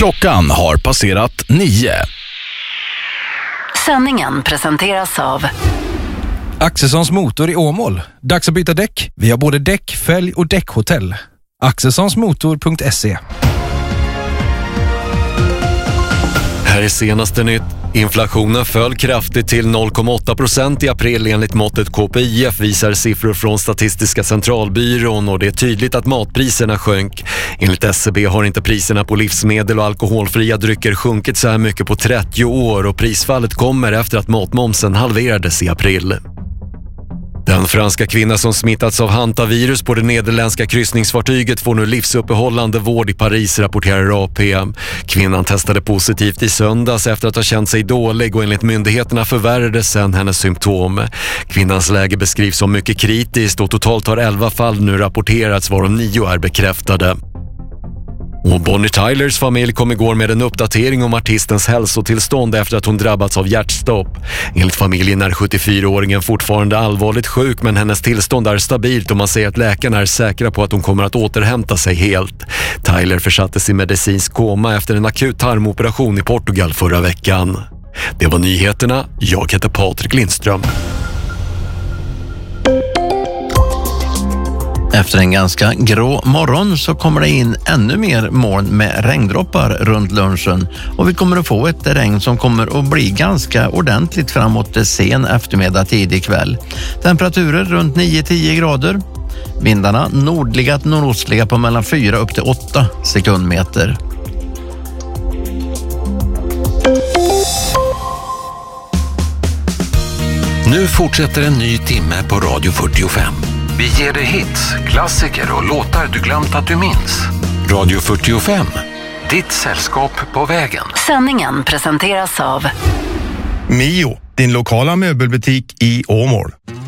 Klockan har passerat 9. Sändningen presenteras av Axelssons motor i Åmål. Dags att byta däck. Vi har både däck, fälg och däckhotell. Axelssonsmotor.se. Här är senaste nytt. Inflationen föll kraftigt till 0,8% i april enligt måttet KPIF, visar siffror från Statistiska centralbyrån, och det är tydligt att matpriserna sjönk. Enligt SCB har inte priserna på livsmedel och alkoholfria drycker sjunkit så här mycket på 30 år, och prisfallet kommer efter att matmomsen halverades i april. Den franska kvinna som smittats av hantavirus på det nederländska kryssningsfartyget får nu livsuppehållande vård i Paris, rapporterar AP. Kvinnan testade positivt i söndags efter att ha känt sig dålig, och enligt myndigheterna förvärrades sen hennes symptom. Kvinnans läge beskrivs som mycket kritiskt, och totalt har 11 fall nu rapporterats, varav 9 är bekräftade. Och Bonnie Tylers familj kom igår med en uppdatering om artistens hälsotillstånd efter att hon drabbats av hjärtstopp. Enligt familjen är 74-åringen fortfarande allvarligt sjuk, men hennes tillstånd är stabilt, och man säger att läkarna är säkra på att hon kommer att återhämta sig helt. Tyler försattes i medicinsk koma efter en akut tarmoperation i Portugal förra veckan. Det var nyheterna. Jag heter Patrik Lindström. Efter en ganska grå morgon så kommer det in ännu mer moln med regndroppar runt lunchen, och vi kommer att få ett regn som kommer att bli ganska ordentligt framåt sen eftermiddag tidig kväll. Temperaturer runt 9-10 grader. Vindarna nordliga till nordostliga på mellan 4 upp till 8 sekundmeter. Nu fortsätter en ny timme på Radio 45. Vi ger dig hits, klassiker och låtar du glömt att du minns. Radio 45, ditt sällskap på vägen. Sändningen presenteras av Mio, din lokala möbelbutik i Åmål.